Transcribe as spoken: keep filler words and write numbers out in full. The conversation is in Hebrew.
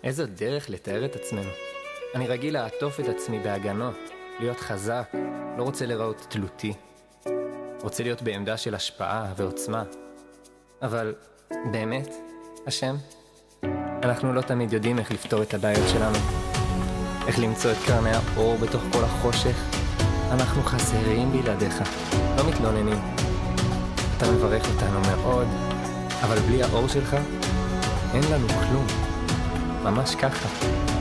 איזו דרך לתאר את עצמנו. אני רגיל לעטוף את עצמי בהגנות, להיות חזק, לא רוצה לראות תלותי. רוצה להיות בעמדה של השפעה ועוצמה. אבל באמת, השם, אנחנו לא תמיד יודעים איך לפתור את הבעיות שלנו. איך למצוא את קרני האור בתוך כל החושך. אנחנו חסרים בלעדיך, לא מתלוננים. אתה מברך אותנו מאוד, אבל בלי האור שלך אין לנו כלום. ממש ככה.